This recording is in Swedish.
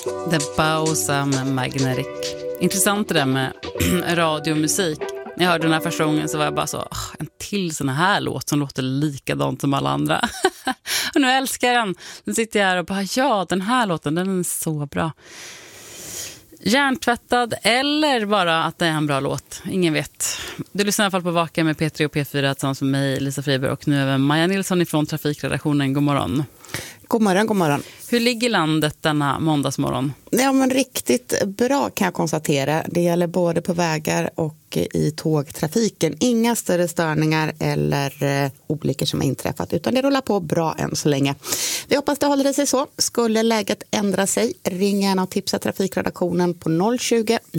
The Bausa med Magnetic. Intressant det där med radiomusik. När jag hörde den här första gången så var jag bara så, en till sån här låt som låter likadant som alla andra. Och nu älskar jag den. Nu sitter jag här och bara, ja, den här låten, den är så bra. Hjärntvättad eller bara att det är en bra låt. Ingen vet. Du lyssnar i alla fall på Vaka med P3 och P4 tillsammans med mig, Lisa Friberg, och nu även Maja Nilsson ifrån Trafikredaktionen. God morgon. God morgon, god morgon. Hur ligger landet denna måndagsmorgon? Ja, men riktigt bra kan jag konstatera. Det gäller både på vägar och i tågtrafiken. Inga större störningar eller olyckor som har inträffat, utan det rullar på bra än så länge. Vi hoppas det håller sig så. Skulle läget ändra sig, ring gärna och tipsa Trafikredaktionen på 020